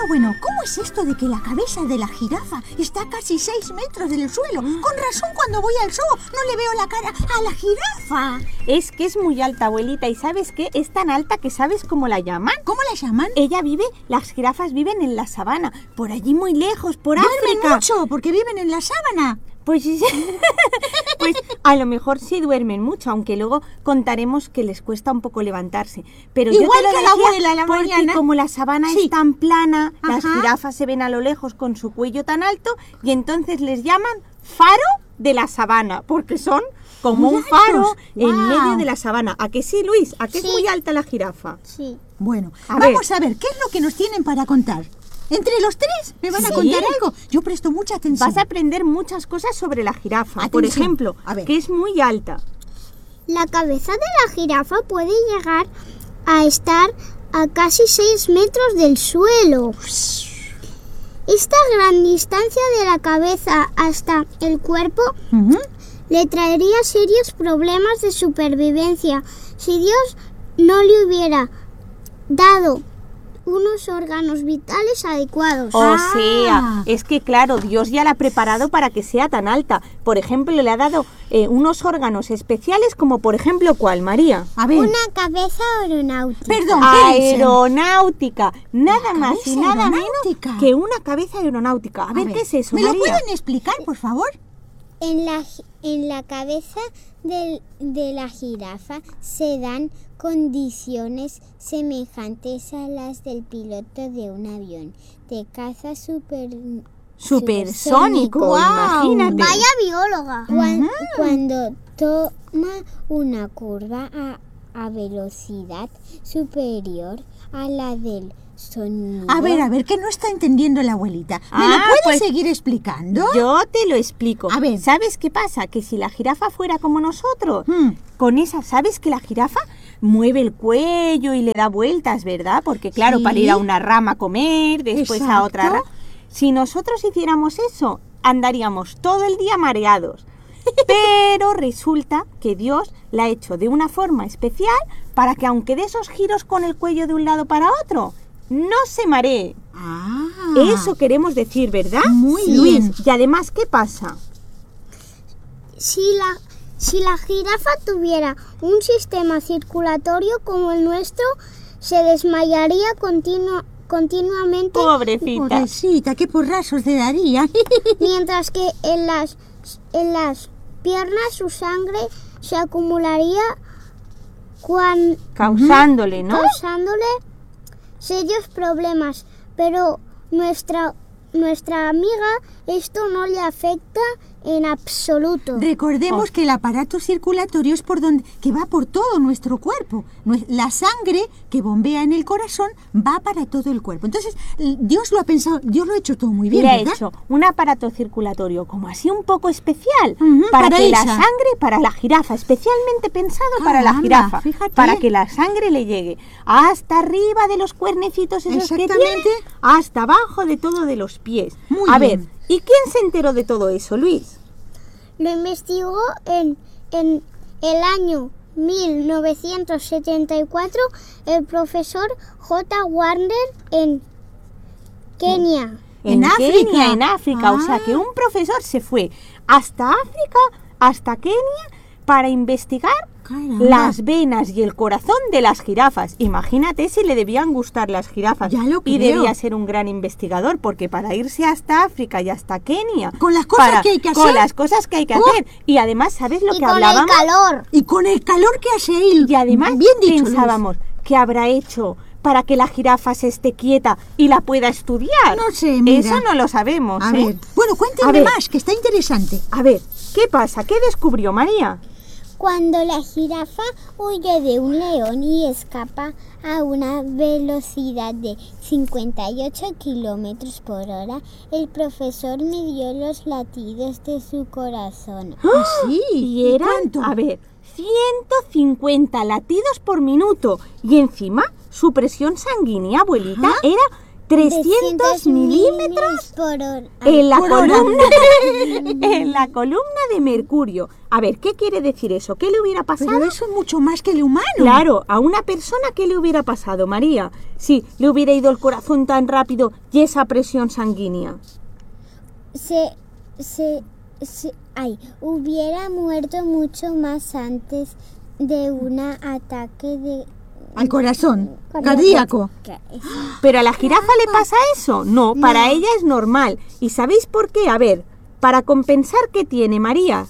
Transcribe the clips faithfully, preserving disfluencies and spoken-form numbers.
Bueno, bueno, ¿cómo es esto de que la cabeza de la jirafa está a casi seis metros del suelo? Con razón, cuando voy al zoo no le veo la cara a la jirafa. Es que es muy alta, abuelita, y ¿sabes qué? Es tan alta que ¿sabes cómo la llaman? ¿Cómo la llaman? Ella vive, las jirafas viven en la sabana, por allí muy lejos, por Duermen África. mucho porque viven en la sábana. Pues sí, pues a lo mejor sí duermen mucho, aunque luego contaremos que les cuesta un poco levantarse. Pero Igual yo te lo que la decía abuela a la porque mañana. como la sabana Sí. es tan plana, Ajá. las jirafas se ven a lo lejos con su cuello tan alto y entonces les llaman faro de la sabana, porque son como Muy un faro altos. en Guau. medio de la sabana. ¿A que sí, Luis? ¿A que Sí. es muy alta la jirafa? Sí. Bueno, A vamos a ver, ¿qué es lo que nos tienen para contar? ¿Entre los tres me van a Sí. contar algo? Yo presto mucha atención. Vas a aprender muchas cosas sobre la jirafa. Por Atención. ejemplo, A ver. que es muy alta. La cabeza de la jirafa puede llegar a estar a casi seis metros del suelo. Esta gran distancia de la cabeza hasta el cuerpo Ujú. le traería serios problemas de supervivencia si Dios no le hubiera dado unos órganos vitales adecuados. O Ah. sea, es que claro, Dios ya la ha preparado para que sea tan alta. Por ejemplo, le ha dado eh, unos órganos especiales como por ejemplo, ¿cuál, María? A ver, Una cabeza aeronáutica. perdón, ¿qué dicen? Aeronáutica. Nada más y cabeza nada aeronáutica. menos que una cabeza aeronáutica. A, ver, ¿qué es eso, ¿Me lo María? pueden explicar, por favor? En la, en la cabeza del- de la jirafa se dan condiciones semejantes a las del piloto de un avión de caza super, Supersónico, Guau. imagínate. Vaya bióloga. Cuan- Cuando toma una curva a, a velocidad superior a la del sonido. A ver, a ver, que no está entendiendo la abuelita. ¿Me Ah, lo puede pues, seguir explicando? Yo te lo explico. A ver. ¿Sabes qué pasa? Que si la jirafa fuera como nosotros, Hmm. con esa, ¿sabes que la jirafa mueve el cuello y le da vueltas, verdad? Porque claro, Sí. para ir a una rama a comer, después a otra Exacto. rama. Si nosotros hiciéramos eso, andaríamos todo el día mareados. Pero resulta que Dios la ha hecho de una forma especial para que aunque dé esos giros con el cuello de un lado para otro, no se maree. Ah. Eso queremos decir, ¿verdad? Muy Luis, bien. y además, ¿qué pasa? Si la, si la jirafa tuviera un sistema circulatorio como el nuestro, se desmayaría continua- continuamente, Pobrecita. Pobrecita, qué porrazos le daría. mientras que en las, en las piernas su sangre se acumularía cuan- Causándole, ¿no? causándole serios problemas. Pero nuestra, nuestra amiga esto no le afecta en absoluto. Recordemos que el aparato circulatorio es por donde que va por todo nuestro cuerpo. Nue- La sangre que bombea en el corazón va para todo el cuerpo. Entonces, l- Dios lo ha pensado, Dios lo ha hecho todo muy bien, Le ha ¿verdad? hecho un aparato circulatorio como así un poco especial Ujú, para, para que la ella. sangre, para la jirafa, especialmente pensado para la Caramba, jirafa, fíjate. para que la sangre le llegue hasta arriba de los cuernecitos esos que tiene, Exactamente. hasta abajo de todo de los pies. Muy A bien. ver, ¿y quién se enteró de todo eso, Luis? Lo investigó en, en el año mil novecientos setenta y cuatro el profesor J. Warner en Kenia. En África. Kenia, en África. O sea, Ah. que un profesor se fue hasta África, hasta Kenia, para investigar Caramba. las venas y el corazón de las jirafas. Imagínate si le debían gustar las jirafas. Ya lo y creo. debía ser un gran investigador, porque para irse hasta África y hasta Kenia... Con las cosas para- que hay que Con hacer. las cosas que hay que Oh. hacer. Y además, ¿sabes lo Y que con el hablábamos? calor. Y con el calor que hace él. Y además bien dicho, pensábamos, ¿qué habrá hecho para que la jirafa se esté quieta y la pueda estudiar? No sé, mira. Eso no lo sabemos, Luis. A ¿eh? ver, bueno, A cuéntenme ver. más, que está interesante. A ver, ¿qué pasa? ¿Qué descubrió María? Cuando la jirafa huye de un león y escapa a una velocidad de cincuenta y ocho kilómetros por hora, el profesor midió los latidos de su corazón. Ah, sí. Y eran, cuánto? a ver, ciento cincuenta latidos por minuto. Y encima, su presión sanguínea, abuelita, Ajá. era trescientos milímetros por hora. en la por hora. columna en la columna de Mercurio. A ver, ¿qué quiere decir eso? ¿Qué le hubiera pasado? Pero eso es mucho más que el humano. Claro, a una persona, ¿qué le hubiera pasado, María? Si le hubiera ido el corazón tan rápido y esa presión sanguínea. Se, se, se, ay, hubiera muerto mucho más antes de un ataque de Al corazón, cardíaco. que- ¿Pero a la jirafa le pasa eso? No, para ella es normal. ¿Y sabéis por qué? A ver, para compensar, ¿qué tiene, María?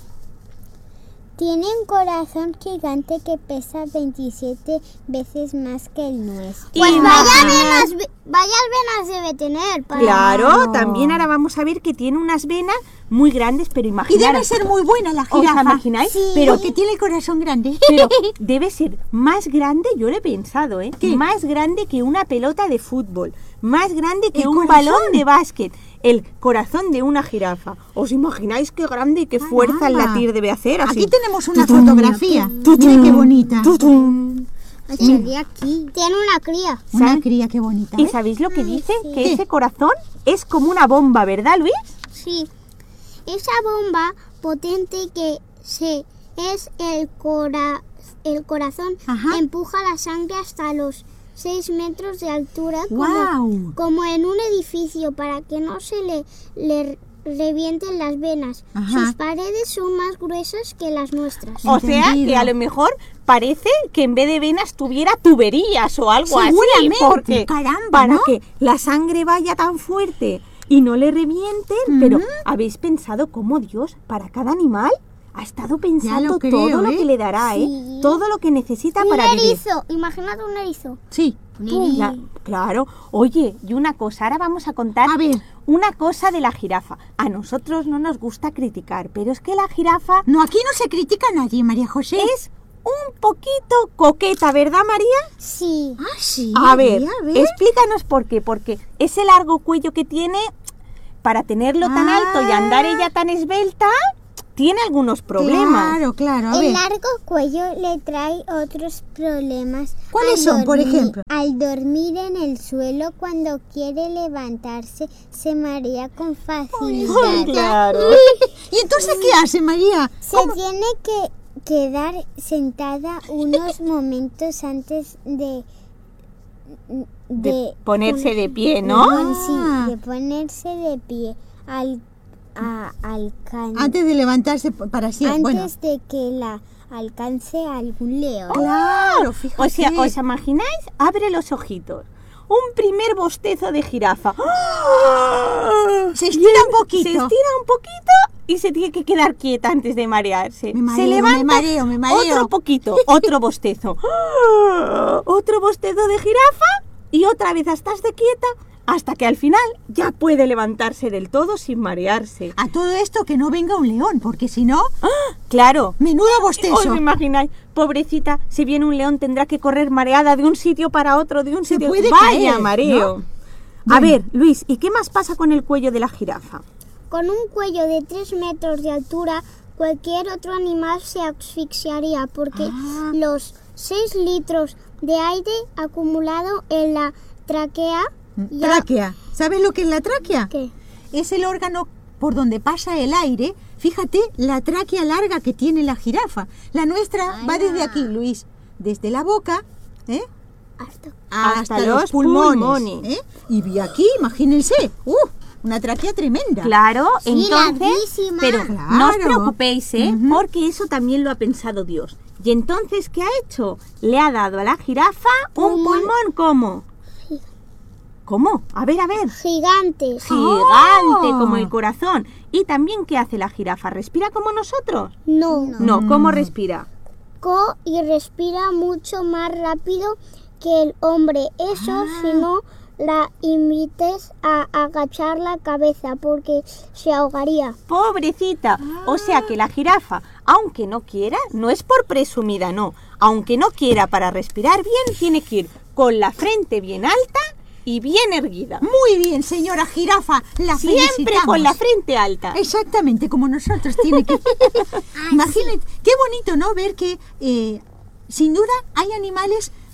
Tiene un corazón gigante que pesa veintisiete veces más que el nuestro. Pues vaya venas, vaya venas debe tener. para- Claro, también ahora vamos a ver que tiene unas venas muy grandes, pero Y imaginaros. debe ser muy buena la ¿Os jirafa. imagináis? Sí. Pero, Porque tiene el corazón grande. pero debe ser más grande, yo lo he pensado, ¿eh? ¿Qué? Más grande que una pelota de fútbol, más grande que ¿El un corazón? balón de básquet, el corazón de una jirafa. ¿Os imagináis qué grande y qué fuerza al Caramba. latir debe hacer? Así. Aquí tenemos una Tutum, fotografía. tutum, Mira qué bonita. tutum. Ay, salí aquí. Tiene una cría. Una ¿Sabes? cría, qué bonita. ¿Y ¿ves? sabéis lo que dice? sí. Que ese corazón es como una bomba, ¿verdad, Luis? Sí. Esa bomba potente que se es el cora, el corazón Ajá. empuja la sangre hasta los seis metros de altura como, ¡Guau! como en un edificio para que no se le, le revienten las venas. Ajá. Sus paredes son más gruesas que las nuestras. O sea, Entendido. que a lo mejor parece que en vez de venas tuviera tuberías o algo así. Seguramente, Porque caramba, para ¿no? que la sangre vaya tan fuerte y no le revienten. Pero ¿habéis pensado cómo Dios, para cada animal, ha estado pensando creo, todo lo ¿eh? que le dará, Sí. ¿eh? Todo lo que necesita Un para vivir. erizo, imagínate un erizo. Sí. La- claro. Oye, y una cosa, ahora vamos a contar A ver. una cosa de la jirafa. A nosotros no nos gusta criticar, pero es que la jirafa No, aquí no se critica a nadie, María José. es un poquito coqueta, ¿verdad, María? Sí. Ah, sí. A ver, a ver. explícanos por qué. Porque ese largo cuello que tiene, para tenerlo tan Ah. alto y andar ella tan esbelta, tiene algunos problemas. Claro, claro. A El ver. largo cuello le trae otros problemas. ¿Cuáles Al son, por dormir- ejemplo? Al dormir en el suelo, cuando quiere levantarse, se marea con facilidad. Claro. ¿Y entonces qué hace, María? Se tiene que quedar sentada unos momentos antes de... De ponerse de pie, ¿no? pon- Ah. Sí, de ponerse de pie al, a- alcan- Antes de levantarse p- para siempre. Bueno, antes de que la alcance algún león. claro, fíjate. O sea, ¿os imagináis? Abre los ojitos. Un primer bostezo de jirafa. Se estira un poquito. Se estira un poquito y se tiene que quedar quieta antes de marearse. Me mareo, se levanta, me mareo, me mareo. Otro poquito, otro bostezo. Otro bostezo de jirafa y otra vez estás de quieta hasta que al final ya puede levantarse del todo sin marearse. A todo esto que no venga un león, porque si no, Claro. menudo ¿Os bostezo. me imagináis? Pobrecita, si viene un león tendrá que correr mareada de un sitio para otro, de un Se sitio. puede Vaya caer, mareo. ¿no? A Bueno. ver, Luis, ¿y qué más pasa con el cuello de la jirafa? Con un cuello de tres metros de altura, cualquier otro animal se asfixiaría porque Ah. los seis litros de aire acumulado en la tráquea... ya- Tráquea. ¿Sabes lo que es la tráquea? ¿Qué? Es el órgano por donde pasa el aire. Fíjate la tráquea larga que tiene la jirafa. La nuestra va desde aquí, Luis, desde la boca, ¿eh? Hasta- Hasta los pulmones. ¿eh? Y vi aquí, imagínense, ¡uh! Una tráquea tremenda. Claro, Sí, entonces, larguísima. pero Claro. no os preocupéis, ¿eh? Ujú. Porque eso también lo ha pensado Dios. Y entonces, ¿qué ha hecho? Le ha dado a la jirafa un Pulmón. pulmón, ¿cómo? ¿Cómo? A ver, a ver. Gigante. Gigante Oh. como el corazón. Y también, ¿qué hace la jirafa? ¿Respira como nosotros? No. No, ¿cómo respira? Co y respira mucho más rápido que el hombre. Eso Ah. si no la invites a agachar la cabeza porque se ahogaría. Pobrecita. O sea que la jirafa, aunque no quiera, no es por presumida, no. Aunque no quiera para respirar bien, tiene que ir con la frente bien alta y bien erguida. Muy bien, señora jirafa, la Siempre felicitamos. con la frente alta. Exactamente, como nosotros tiene que... Imagínate, qué bonito, ¿no? Ver que, eh, sin duda, hay animales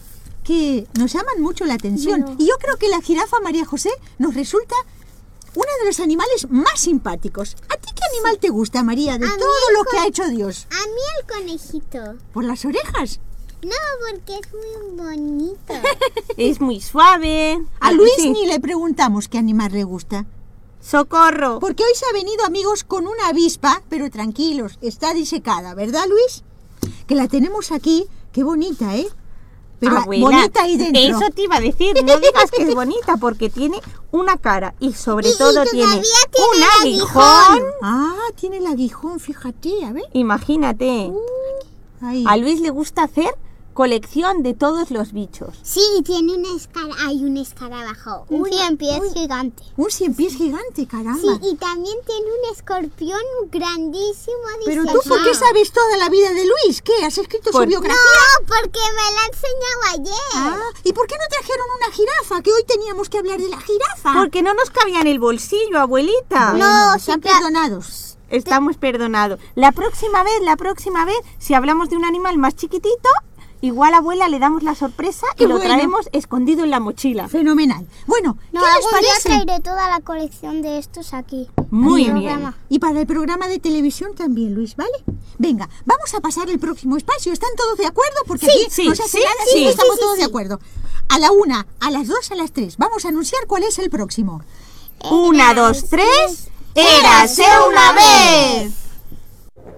que nos llaman mucho la atención. Bueno. Y yo creo que la jirafa, María José, nos resulta uno de los animales más simpáticos. ¿A ti qué animal te gusta, María, de A mí todo el lo con- que ha hecho Dios? A mí el conejito. ¿Por las orejas? No, porque es muy bonito. Es muy suave. A Luis Sí. ni le preguntamos qué animal le gusta. ¡Socorro! Porque hoy se ha venido, amigos, con una avispa, pero tranquilos, está disecada, ¿verdad, Luis? Que la tenemos aquí, qué bonita, ¿eh? Pero Abuela, bonita ahí dentro. Eso te iba a decir, no digas que es bonita porque tiene una cara y sobre Y- y todo todavía tiene, tiene un el aguijón. aguijón. Ah, tiene el aguijón, fíjate, a ver. Imagínate, Ahí. a Luis le gusta hacer colección de todos los bichos. Sí, tiene un escara, hay un escarabajo, un cien pies gigante. Un cien pies gigante, caramba. Sí, y también tiene un escorpión grandísimo. Pero tú, disecado. ¿por qué sabes toda la vida de Luis? ¿Qué? ¿Has escrito Por- su biografía? No, porque me la ha enseñado ayer. Ah, ¿y por qué no trajeron una jirafa? Que hoy teníamos que hablar de la jirafa. Porque no nos cabía en el bolsillo, abuelita. Bueno, No, están sí, claro. perdonados. Estamos perdonados. La próxima vez, la próxima vez, si hablamos de un animal más chiquitito, igual abuela le damos la sorpresa y Qué lo bueno. traemos escondido en la mochila. Fenomenal. Bueno, No, ¿qué les algún día parece? traeré toda la colección de estos aquí. Muy Al bien. programa. Y para el programa de televisión también, Luis, ¿vale? Venga, vamos a pasar el próximo espacio. ¿Están todos de acuerdo? Porque Sí, aquí sí, no se hace sí, nada sí, si no sí, estamos sí, todos sí. de acuerdo. A la una, a las dos, a las tres. Vamos a anunciar cuál es el próximo. Una, dos, tres. ¡Érase una vez!